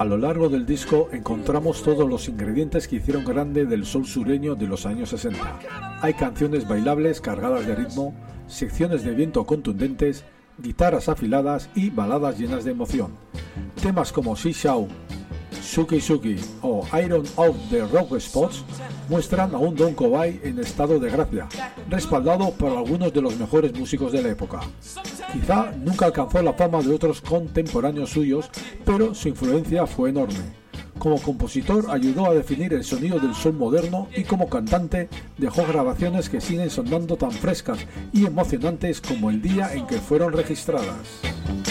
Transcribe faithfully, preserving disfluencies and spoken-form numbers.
A lo largo del disco encontramos todos los ingredientes que hicieron grande del soul sureño de los años sesenta. Hay canciones bailables cargadas de ritmo, secciones de viento contundentes, guitarras afiladas y baladas llenas de emoción. Temas como Shishao, Suki Suki o Iron Out the Rock Spots muestran a un Don Covay en estado de gracia, respaldado por algunos de los mejores músicos de la época. Quizá nunca alcanzó la fama de otros contemporáneos suyos, pero su influencia fue enorme. Como compositor ayudó a definir el sonido del soul moderno y como cantante dejó grabaciones que siguen sonando tan frescas y emocionantes como el día en que fueron registradas.